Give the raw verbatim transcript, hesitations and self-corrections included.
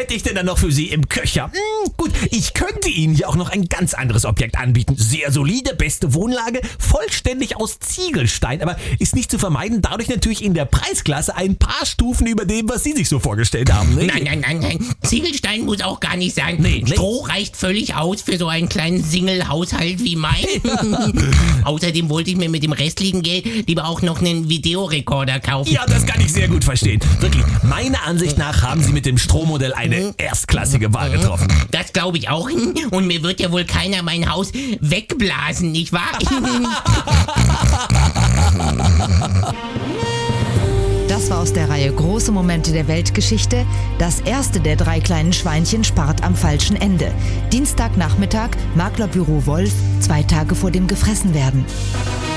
hätte ich denn dann noch für Sie im Köcher? Hm, gut, ich könnte Ihnen hier auch noch ein ganz anderes Objekt anbieten. Sehr solide, beste Wohnlage, vollständig aus Ziegelstein, aber ist nicht zu vermeiden, dadurch natürlich in der Preisklasse ein paar Stufen über dem, was Sie sich so vorgestellt haben. Ne? Nein, nein, nein, nein. Ziegelstein muss auch gar nicht sein. Nee, nee. Stroh reicht völlig aus für so einen kleinen Single-Haushalt wie mein. Ja. Außerdem wollte ich mir mit dem restlichen Geld lieber auch noch einen Videorekorder kaufen. Ja, das kann ich sehr gut verstehen. Wirklich, meiner Ansicht nach haben Sie mit dem Strohmodell eine erstklassige Wahl getroffen. Das glaube ich auch. Und mir wird ja wohl keiner mein Haus wegblasen, nicht wahr? Das war aus der Reihe Große Momente der Weltgeschichte. Das erste der drei kleinen Schweinchen spart am falschen Ende. Dienstagnachmittag, Maklerbüro Wolf, zwei Tage vor dem Gefressenwerden.